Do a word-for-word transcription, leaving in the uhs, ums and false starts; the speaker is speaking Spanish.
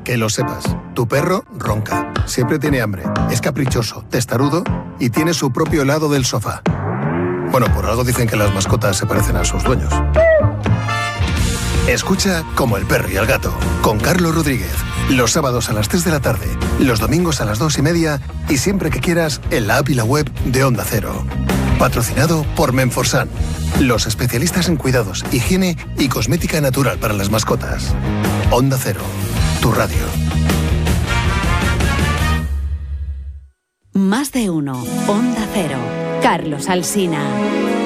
Que lo sepas, tu perro ronca, siempre tiene hambre, es caprichoso, testarudo y tiene su propio helado del sofá. Bueno, por algo dicen que las mascotas se parecen a sus dueños. Escucha Como el perro y el gato, con Carlos Rodríguez. Los sábados a las tres de la tarde, los domingos a las dos y media y siempre que quieras en la app y la web de Onda Cero. Patrocinado por Menforsan, los especialistas en cuidados, higiene y cosmética natural para las mascotas. Onda Cero, tu radio. Más de uno. Onda Cero. Carlos Alsina.